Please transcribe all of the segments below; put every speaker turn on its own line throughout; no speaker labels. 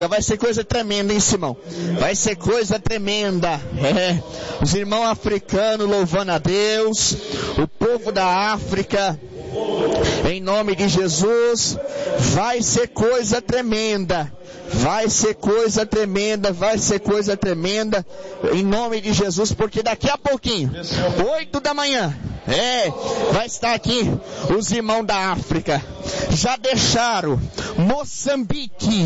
Vai ser coisa tremenda, hein, Simão? Vai ser coisa tremenda. Os irmãos africanos louvando a Deus, o povo da África, em nome de Jesus. Vai ser coisa tremenda. Vai ser coisa tremenda, vai ser coisa tremenda, em nome de Jesus, porque daqui a pouquinho, 8 da manhã, vai estar aqui os irmãos da África. Já deixaram Moçambique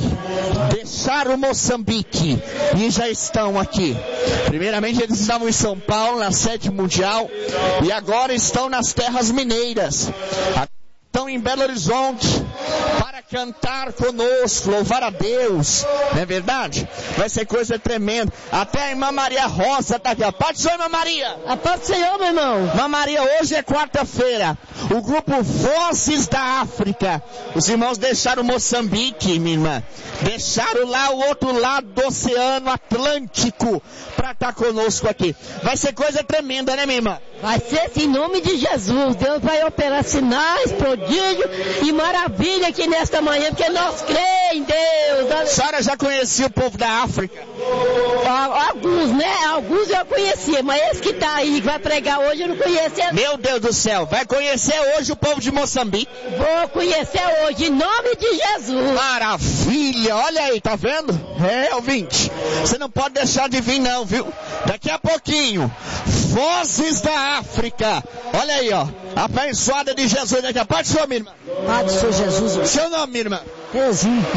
e já estão aqui. Primeiramente eles estavam em São Paulo, na sede mundial, e agora estão nas terras mineiras. Estão em Belo Horizonte para cantar conosco, louvar a Deus, não é verdade? Vai ser coisa tremenda. Até a irmã Maria Rosa está aqui. A paz do Senhor, irmã Maria.
A paz do Senhor, meu irmão.
Irmã Maria, hoje é quarta-feira. O grupo Vozes da África. Os irmãos deixaram Moçambique, minha irmã. Deixaram lá o outro lado do Oceano Atlântico para estar conosco aqui. Vai ser coisa tremenda, né, minha irmã?
Vai ser em nome de Jesus. Deus vai operar sinais, prodígio e maravilha aqui nesta manhã, porque nós cremos em Deus.
A senhora já conhecia o povo da África?
Alguns, né? Alguns eu conhecia, mas esse que está aí, que vai pregar hoje, eu não conhecia.
Meu Deus do céu, vai conhecer hoje o povo de Moçambique?
Vou conhecer hoje, em nome de Jesus.
Maravilha, olha aí, tá vendo? Ouvinte, você não pode deixar de vir não, viu? Daqui a pouquinho, Vozes da África. Olha aí, ó, a abençoada de Jesus. Daqui a parte, sua minha irmã.
Pai do Senhor Jesus.
Seu nome, minha irmã?
Terezinha.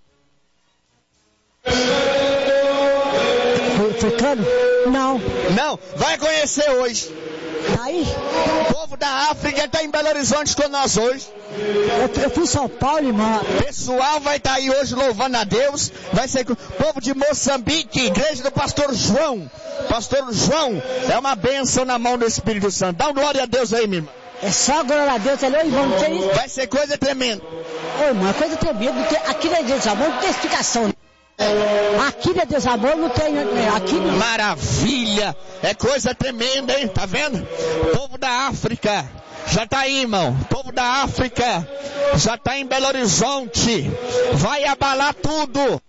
Africano? Não.
Não, vai conhecer hoje.
Aí?
O povo da África está em Belo Horizonte com nós hoje.
Eu fui em São Paulo, irmão.
O pessoal vai estar aí hoje louvando a Deus. Vai ser o povo de Moçambique, igreja do pastor João. Pastor João é uma bênção na mão do Espírito Santo. Dá glória a Deus aí, minha irmã.
É só glória a Deus, irmão. Não tem...
Vai ser coisa tremenda.
Ô, irmão, é coisa tremenda. Aqui na Igreja do Amor não tem explicação. Aqui na Deus Amor não tem. Aqui não...
Maravilha! É coisa tremenda, hein? Tá vendo? O povo da África já tá aí, irmão. O povo da África já tá em Belo Horizonte. Vai abalar tudo.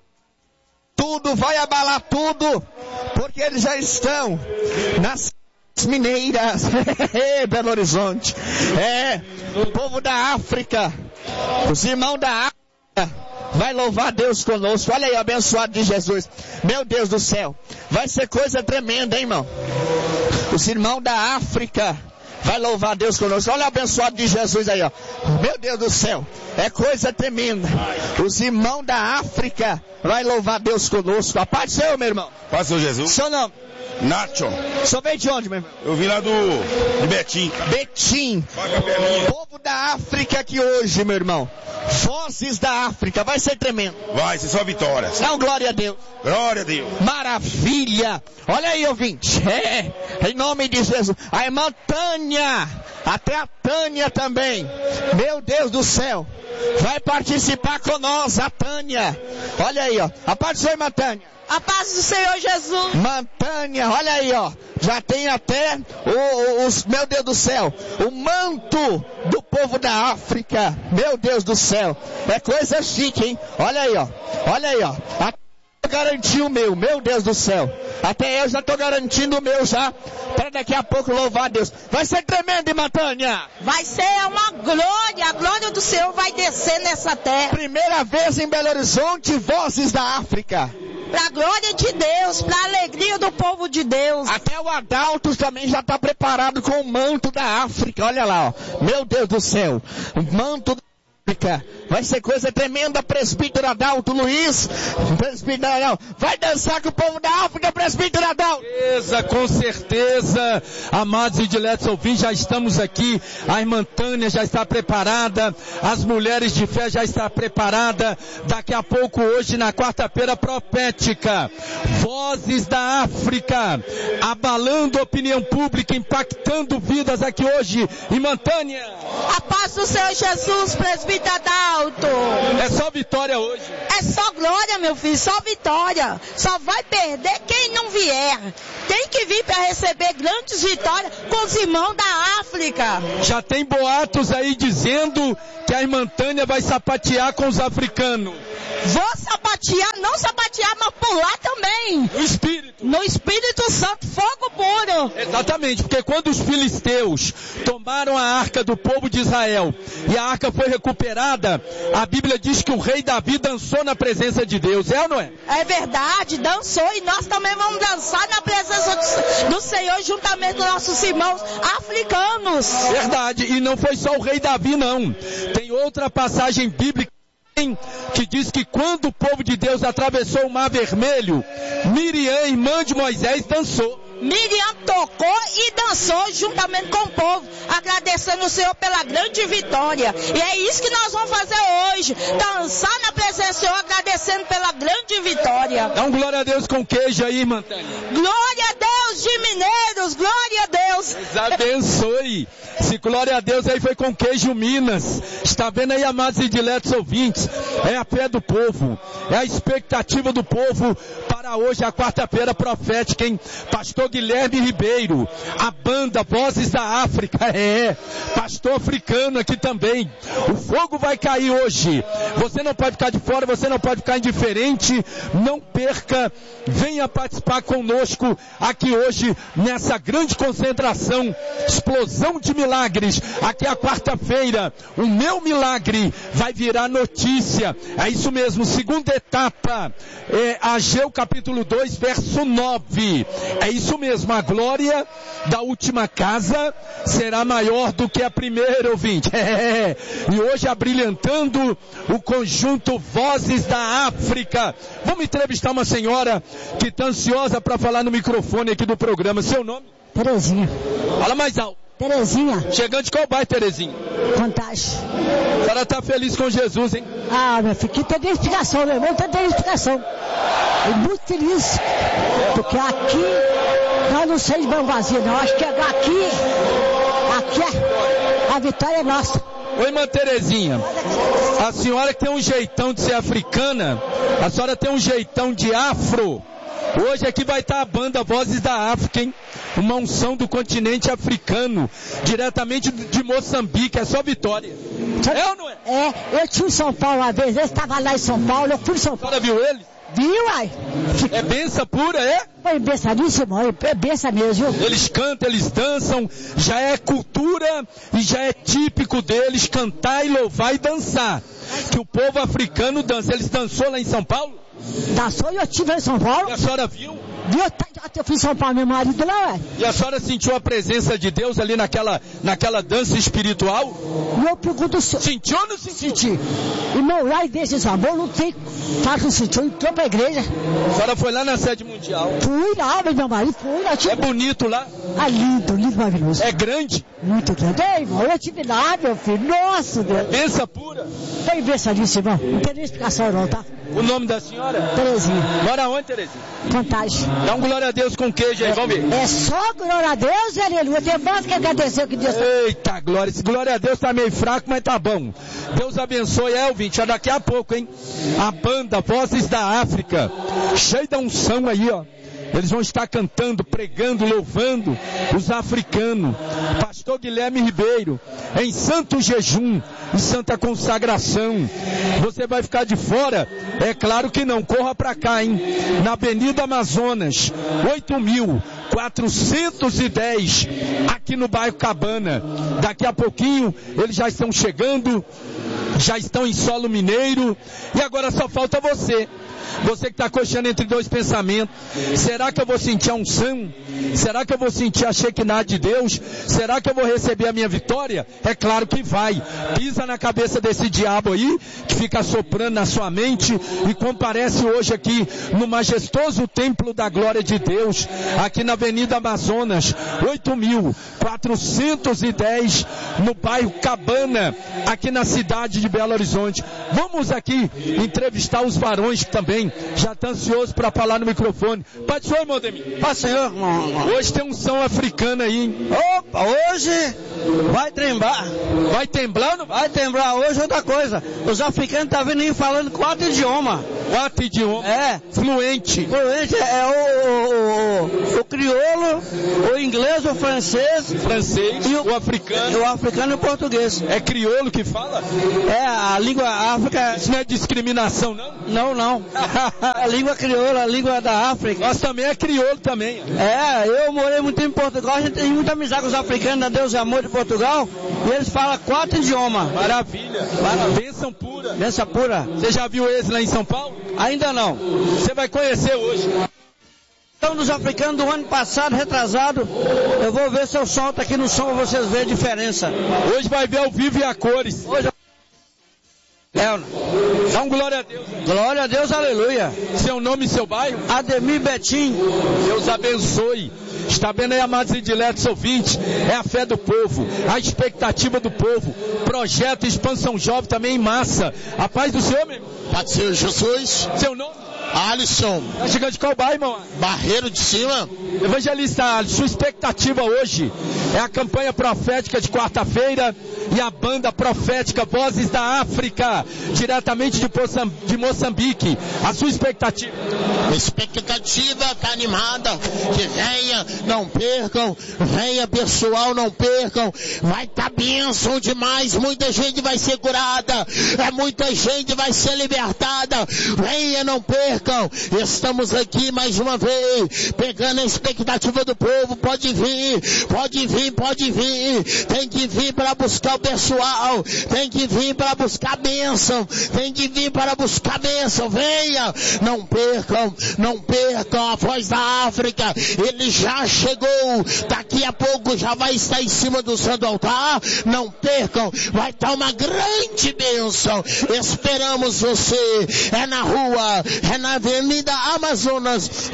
Tudo, vai abalar tudo. Porque eles já estão nas mineiras. Belo Horizonte. O povo da África. Os irmãos da África. Vai louvar Deus conosco. Olha aí, abençoado de Jesus. Meu Deus do céu. Vai ser coisa tremenda, hein, irmão? Os irmãos da África vai louvar Deus conosco. Olha o abençoado de Jesus aí, ó. Meu Deus do céu. É coisa tremenda. Os irmãos da África vai louvar Deus conosco. A paz do Senhor, meu irmão.
Paz do Senhor Jesus.
Seu nome?
Nacho.
O senhor veio de onde, meu irmão?
Eu vim lá de Betim.
Betim. Povo da África aqui hoje, meu irmão. Vozes da África. Vai ser tremendo.
Vai ser só vitórias.
Dá glória a Deus.
Glória a Deus.
Maravilha. Olha aí, ouvinte. Em nome de Jesus. A irmã Tânia. Até a Tânia também. Meu Deus do céu. Vai participar conosco, a Tânia. Olha aí, ó. A paz do Senhor, irmã Tânia.
A paz do Senhor Jesus.
Mantânia, olha aí, ó. Já tem até meu Deus do céu, o manto do povo da África. Meu Deus do céu. É coisa chique, hein? Olha aí, ó. Olha aí, ó. Garantir o meu Deus do céu. Até eu já estou garantindo o meu já, para daqui a pouco louvar a Deus. Vai ser tremendo, irmã Tânia.
Vai ser uma glória, a glória do Senhor vai descer nessa terra.
Primeira vez em Belo Horizonte, Vozes da África.
Para a glória de Deus, para a alegria do povo de Deus.
Até o Adalto também já está preparado com o manto da África. Olha lá, ó. Meu Deus do céu. O manto da África. Vai ser coisa tremenda, presbítero Adalto Luiz. Presbítero Adalto. Vai dançar com o povo da África, presbítero Adalto.
Com certeza. Amados e diletos ouvintes, já estamos aqui. A irmã Tânia já está preparada. As mulheres de fé já estão preparadas. Daqui a pouco, hoje, na quarta-feira profética. Vozes da África. Abalando a opinião pública, impactando vidas aqui hoje. Irmã Tânia.
A paz do Senhor Jesus, presbítero Adalto.
É só vitória hoje.
É só glória, meu filho, só vitória. Só vai perder quem não vier. Tem que vir para receber grandes vitórias com os irmãos da África.
Já tem boatos aí dizendo que a irmã Tânia vai sapatear com os africanos.
Vou sapatear, não sapatear, mas pular também.
No Espírito.
No Espírito Santo, fogo puro.
Exatamente, porque quando os filisteus tomaram a arca do povo de Israel e a arca foi recuperada, a Bíblia diz que o rei Davi dançou na presença de Deus, é ou não é?
É verdade, dançou, e nós também vamos dançar na presença do Senhor juntamente com nossos irmãos africanos.
Verdade, e não foi só o rei Davi não, tem outra passagem bíblica que diz que quando o povo de Deus atravessou o Mar Vermelho, Miriam, irmã de Moisés, dançou.
Miriam tocou e dançou juntamente com o povo, agradecendo o Senhor pela grande vitória. E é isso que nós vamos fazer hoje, dançar na presença do Senhor, agradecendo pela grande vitória.
Dá um glória a Deus com queijo aí, irmã Tânia.
Glória a Deus de Mineiros, glória a Deus.
Deus abençoe. Se glória a Deus aí foi com queijo Minas. Está vendo aí, amados e diletos ouvintes? É a fé do povo, é a expectativa do povo para hoje, a quarta-feira profética, hein? Pastor Guilherme Ribeiro, a banda Vozes da África, pastor africano aqui também. O fogo vai cair hoje. Você não pode ficar de fora, você não pode ficar indiferente. Não perca, venha participar conosco aqui hoje nessa grande concentração, explosão de milagres. Aqui é a quarta-feira, o meu milagre vai virar notícia. É isso mesmo, segunda etapa, Ageu capítulo 2, verso 9. É isso mesmo, a glória da última casa será maior do que a primeira, ouvinte. E hoje abrilhantando o conjunto Vozes da África. Vamos entrevistar uma senhora que está ansiosa para falar no microfone aqui do programa. Seu nome?
Terezinha.
Fala mais alto.
Terezinha.
Chegando de qual bairro, Terezinha?
Contagem.
A senhora está feliz com Jesus, hein?
Ah, meu filho, que tem explicação, meu irmão, tem explicação. Eu muito feliz, porque aqui nós não somos de mão vazia, não. Acho que aqui a vitória é nossa.
Oi, irmã Terezinha, a senhora que tem um jeitão de ser africana, a senhora tem um jeitão de afro. Hoje aqui vai estar a banda Vozes da África, hein? Uma unção do continente africano, diretamente de Moçambique, é só vitória. É ou não é?
Eu tinha em São Paulo uma vez, eu estava lá em São Paulo, eu fui em São Paulo.
A senhora viu eles?
Viu, ai?
É benção pura, é?
Foi bençadíssimo, é benção mesmo.
Eles cantam, eles dançam, já é cultura e já é típico deles cantar e louvar e dançar. Que o povo africano dança. Eles dançou lá em São Paulo?
Dançou e eu estive em São Paulo.
E a senhora viu?
Eu fui em São Paulo, meu marido lá, ué.
E a senhora sentiu a presença de Deus ali naquela dança espiritual?
E eu pergunto o senhor.
Sentiu ou não sentiu?
Senti. Irmão, lá em Deus esse amor não tem fato sentiu, entrou pra igreja.
A senhora foi lá na sede mundial?
Fui lá, meu marido, fui lá.
É bonito lá?
Ah, lindo, maravilhoso.
É grande?
Muito grande. Ei, irmão, eu tive lá, meu filho. Nossa, Deus.
Benção pura?
Foi bençadíssimo, irmão. Não tem nem explicação não, tá?
O nome da senhora?
Terezinha.
Mora onde, Terezinha?
Contagem.
Dá um glória a Deus com queijo aí, vamos ver.
É só glória a Deus, aleluia. Tem mais que agradecer o que Deus...
Eita, glória. Esse glória a Deus tá meio fraco, mas tá bom. Deus abençoe, ouvinte. Já daqui a pouco, hein? A banda Vozes da África, cheia da unção aí, ó. Eles vão estar cantando, pregando, louvando os africanos. Pastor Guilherme Ribeiro, em santo jejum, em santa consagração. Você vai ficar de fora? É claro que não. Corra para cá, hein? Na Avenida Amazonas, 8.410, aqui no bairro Cabana. Daqui a pouquinho, eles já estão chegando, já estão em solo mineiro. E agora só falta você. Você que está coxando entre dois pensamentos. Será que eu vou sentir a unção? Será que eu vou sentir a Shekinah de Deus? Será que eu vou receber a minha vitória? É claro que vai. Pisa na cabeça desse diabo aí, que fica soprando na sua mente, e comparece hoje aqui no majestoso templo da glória de Deus, aqui na Avenida Amazonas, 8.410, no bairro Cabana, aqui na cidade de Belo Horizonte. Vamos aqui entrevistar os varões que também já estão ansiosos para falar no microfone. Pai do Senhor, irmão Demir.
Pai do Senhor, irmão.
Hoje tem unção africana aí, hein?
Opa, hoje vai tremblar.
Vai temblar ou não?
Vai temblar hoje outra coisa. Os africanos estão vindo aí falando 4 idiomas.
4 idiomas.
É.
Fluente.
Fluente é o crioulo, o inglês, o francês.
Francês,
e
o africano.
O africano e o português.
É crioulo que fala?
É, a língua África.
Isso não é discriminação, não?
Não. A língua crioula, a língua da África.
Nós também é crioulo também.
É, eu morei muito tempo em Portugal, a gente tem muita amizade com os africanos da Deus e Amor de Portugal, e eles falam 4 idiomas.
Maravilha. Bênção pura.
Bênção pura.
Você já viu eles lá em São Paulo?
Ainda não.
Você vai conhecer hoje.
Então, dos africanos do ano passado, retrasado, eu vou ver se eu solto aqui no som pra vocês verem a diferença.
Hoje vai ver ao vivo e a cores.
Hoje
Dá um glória a Deus.
Glória a Deus, aleluia.
Seu nome e seu bairro?
Ademir Betim.
Deus abençoe. Está vendo aí, amados e diletos ouvintes? É a fé do povo, a expectativa do povo. Projeto Expansão Jovem também em massa. A paz do Senhor, meu irmão.
Pode ser Jesus.
Seu nome?
Alisson.
Tá chegando de qual bairro, irmão?
Barreiro de Cima.
Evangelista Alisson, sua expectativa hoje é a campanha profética de quarta-feira e a banda profética Vozes da África, diretamente de Moçambique. A sua expectativa?
A expectativa está animada. Que venha, não percam. Venha, pessoal, não percam. Vai estar bênção demais. Muita gente vai ser curada. Muita gente vai ser libertada. Venha, não percam. Estamos aqui mais uma vez, pegando a expectativa do povo. Pode vir. Tem que vir para buscar o pessoal. Tem que vir para buscar bênção. Venha, não percam a Voz da África. Ele já chegou. Daqui a pouco já vai estar em cima do santo altar. Não percam, vai estar uma grande bênção. Esperamos você. É na rua, é na Avenida Amazonas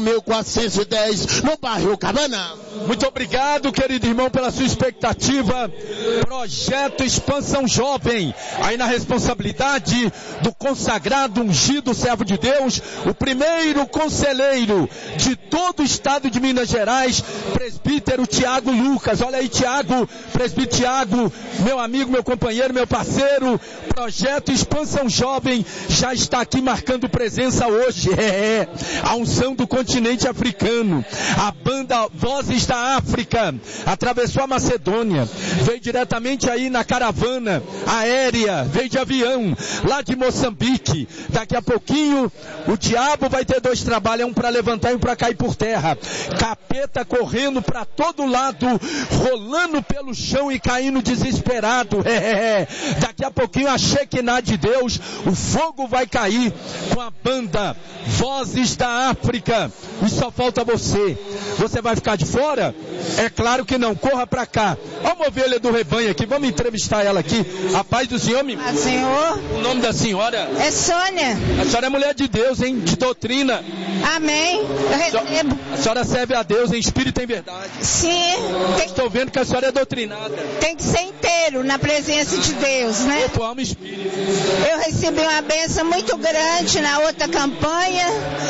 8.410, no bairro Cabana.
Muito obrigado, querido irmão, pela sua expectativa. Projeto Expansão Jovem, aí na responsabilidade do consagrado, ungido servo de Deus, o primeiro conselheiro de todo o estado de Minas Gerais, presbítero Tiago Lucas. Olha aí, Tiago, presbítero Tiago, meu amigo, meu companheiro, meu parceiro. Projeto Expansão Jovem já está aqui marcando presença hoje. A unção do continente africano. A banda Vozes da África atravessou a Macedônia, veio diretamente aí na caravana aérea, veio de avião, lá de Moçambique. Daqui a pouquinho o diabo vai ter 2 trabalhos, um para levantar e um para cair por terra. Capeta correndo para todo lado, rolando pelo chão e caindo desesperado. Daqui a pouquinho a Shekinah de Deus, o fogo vai cair com a banda Vozes da África. E só falta você. Você vai ficar de fora? É claro que não. Corra para cá. Olha uma ovelha do rebanho aqui. Vamos entrevistar ela aqui. A paz do Senhor, meu irmão.
Senhor.
O nome da senhora?
É Sônia.
A senhora é mulher de Deus, hein? De doutrina.
Amém. Eu recebo.
A senhora serve a Deus em espírito e em verdade.
Sim.
Estou vendo que a senhora é doutrinada.
Tem que ser inteiro na presença de Deus, né?
Corpo, alma e espírito.
Eu recebi uma bênção muito grande na outra campanha.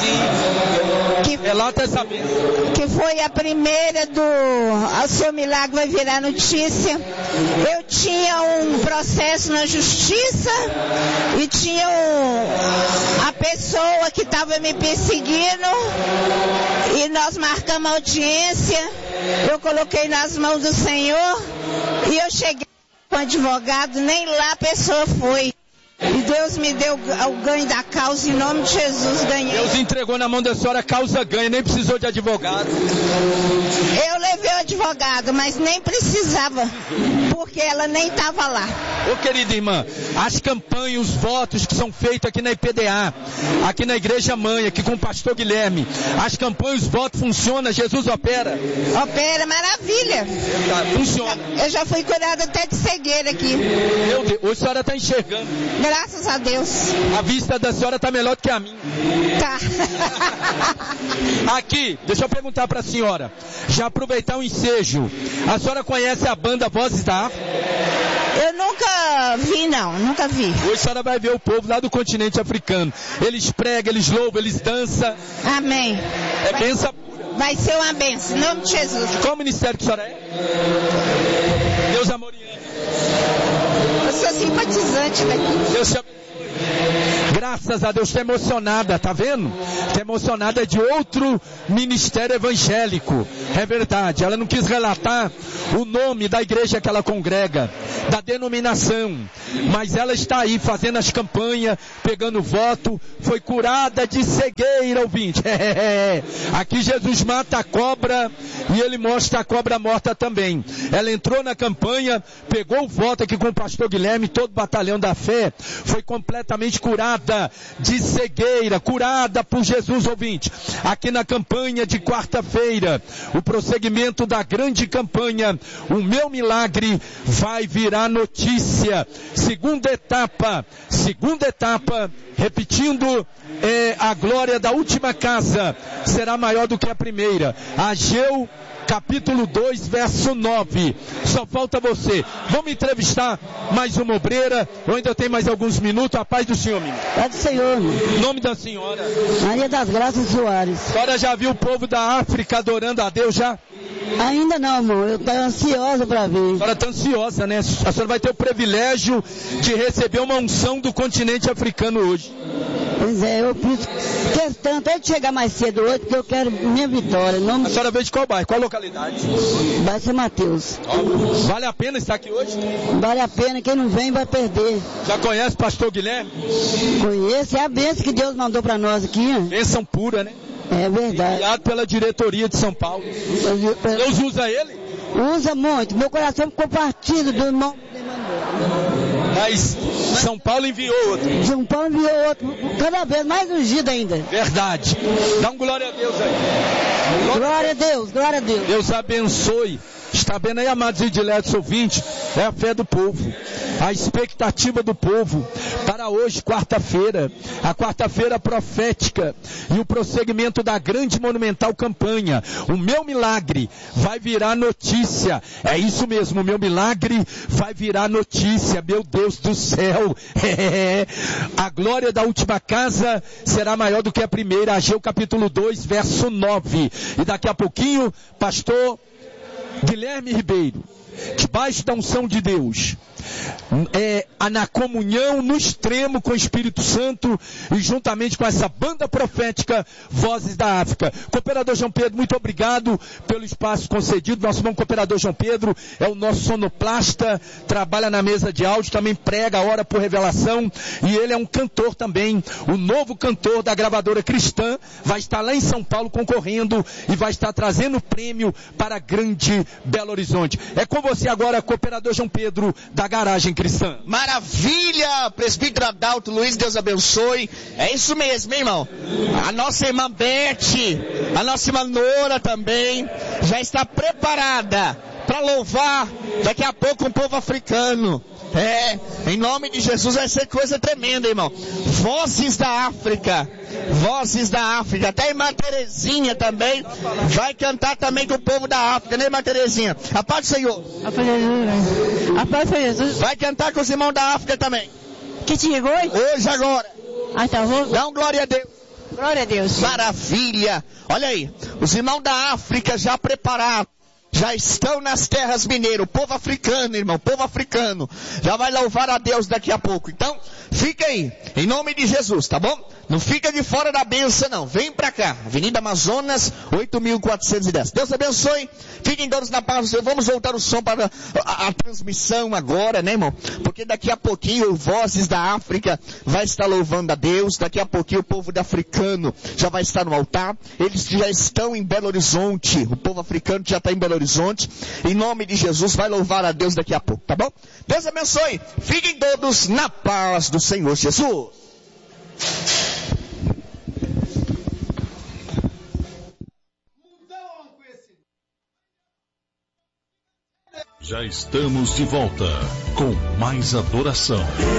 Relata essa bênção.
Que foi a primeira do O Seu Milagre Vai Virar Notícia. Eu tinha um processo na justiça e tinha a pessoa que estava me perseguindo e nós marcamos a audiência. Eu coloquei nas mãos do Senhor e eu cheguei com o advogado, nem lá a pessoa foi. E Deus me deu o ganho da causa, em nome de Jesus, ganhei.
Deus entregou na mão da senhora a causa ganha, nem precisou de advogado.
Eu levei o advogado, mas nem precisava, porque ela nem estava lá.
Ô querida irmã, as campanhas, os votos que são feitos aqui na IPDA, aqui na Igreja Mãe, aqui com o pastor Guilherme, as campanhas, os votos funcionam, Jesus opera?
Opera, maravilha.
Funciona.
Eu já fui curada até de cegueira aqui.
Meu Deus, hoje a senhora está enxergando.
Graças a Deus.
A vista da senhora está melhor do que a minha.
Tá.
Aqui, deixa eu perguntar para a senhora, já aproveitar o ensejo, a senhora conhece a banda Vozes da África?
Eu nunca vi, nunca vi.
Hoje a senhora vai ver o povo lá do continente africano. Eles pregam, eles louvam, eles dançam.
Amém.
É bênção.
Vai ser uma bênção, em nome de Jesus.
Qual ministério que a senhora é? Deus amoriano.
Eu sou simpatizante daqui.
Deus te abençoe. Graças a Deus, está emocionada, tá vendo? Está emocionada de outro ministério evangélico. É verdade, ela não quis relatar o nome da igreja que ela congrega, da denominação, mas ela está aí fazendo as campanhas, pegando voto, foi curada de cegueira, ouvinte. Aqui Jesus mata a cobra e ele mostra a cobra morta também. Ela entrou na campanha, pegou o voto aqui com o pastor Guilherme, todo o batalhão da fé, foi completamente curada de cegueira, curada por Jesus, ouvinte. Aqui na campanha de quarta-feira, o prosseguimento da grande campanha, o meu milagre vai virar notícia. Segunda etapa, repetindo, a glória da última casa será maior do que a primeira. Ageu capítulo 2, verso 9. Só falta você. Vamos entrevistar mais uma obreira. Eu ainda tenho mais alguns minutos. A paz do Senhor, menino.
Paz do Senhor.
Em nome da senhora.
Maria das Graças Soares.
A senhora já viu o povo da África adorando a Deus já?
Ainda não, amor. Eu estou ansiosa para ver.
A senhora está ansiosa, né? A senhora vai ter o privilégio de receber uma unção do continente africano hoje.
Pois é, eu fiz questão até de chegar mais cedo hoje, porque eu quero minha vitória.
A senhora veio de qual bairro? Qual localidade?
Vai ser Mateus.
Vale a pena estar aqui hoje?
Vale a pena, quem não vem vai perder.
Já conhece o pastor Guilherme?
Conheço, é a bênção que Deus mandou para nós aqui.
Bênção pura, né?
É verdade.
Criado pela diretoria de São Paulo. Deus usa ele?
Usa muito. Meu coração ficou partido do irmão.
Mas São Paulo enviou outro.
São Paulo enviou outro. Cada vez mais ungido ainda.
Verdade. Dá um glória a Deus aí.
Glória a Deus, glória a Deus.
Deus abençoe. Está vendo aí, amados e diletos ouvintes? É a fé do povo. A expectativa do povo para hoje, quarta-feira, a quarta-feira profética e o prosseguimento da grande monumental campanha. O meu milagre vai virar notícia. É isso mesmo, o meu milagre vai virar notícia. Meu Deus do céu. A glória da última casa será maior do que a primeira. Ageu capítulo 2, verso 9. E daqui a pouquinho, pastor Guilherme Ribeiro, debaixo da unção de Deus, na comunhão no extremo com o Espírito Santo e juntamente com essa banda profética Vozes da África. Cooperador João Pedro, muito obrigado pelo espaço concedido. Nosso irmão cooperador João Pedro é o nosso sonoplasta, trabalha na mesa de áudio, também prega a hora por revelação e ele é um cantor também, o novo cantor da gravadora cristã, vai estar lá em São Paulo concorrendo e vai estar trazendo o prêmio para a grande Belo Horizonte. É com você agora, cooperador João Pedro, da Garagem Cristã.
Maravilha, presbítero Adalto Luiz, Deus abençoe. É isso mesmo, hein, irmão? A nossa irmã Beth, a nossa irmã Nora também, já está preparada para louvar daqui a pouco um povo africano. Em nome de Jesus vai ser coisa tremenda, irmão. Vozes da África. Vozes da África. Até a irmã Terezinha também vai cantar também com o povo da África, né, irmã Terezinha? A paz do Senhor.
A paz de Jesus. A paz de Jesus.
Vai cantar com os irmãos da África também.
Que te chegou hoje?
Hoje, agora.
Tá bom.
Dá um glória a Deus.
Glória a Deus.
Maravilha. Olha aí, os irmãos da África já preparados. Já estão nas terras mineiras, o povo africano, irmão, povo africano, já vai louvar a Deus daqui a pouco. Então, fica aí, em nome de Jesus, tá bom? Não fica de fora da bênção, não. Vem pra cá, Avenida Amazonas, 8.410. Deus abençoe, fiquem todos na paz do Senhor. Vamos voltar o som para a transmissão agora, né, irmão? Porque daqui a pouquinho o Vozes da África vai estar louvando a Deus. Daqui a pouquinho o povo africano já vai estar no altar. Eles já estão em Belo Horizonte. O povo africano já está em Belo Horizonte. Em nome de Jesus, vai louvar a Deus daqui a pouco, tá bom? Deus abençoe. Fiquem todos na paz do Senhor Jesus.
Já estamos de volta com mais adoração.